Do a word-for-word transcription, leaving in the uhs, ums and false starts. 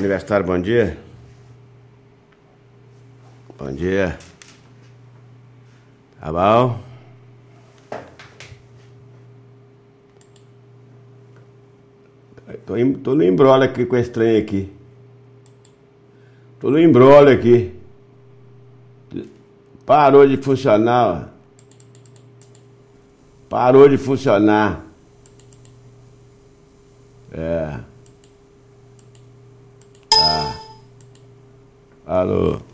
Universitário, bom dia. Bom dia. Tá bom? Tô, em, tô no embrolho aqui com esse trem aqui. Tô no embrolho aqui. Parou de funcionar, ó. Parou de funcionar. É. Ah. Alô.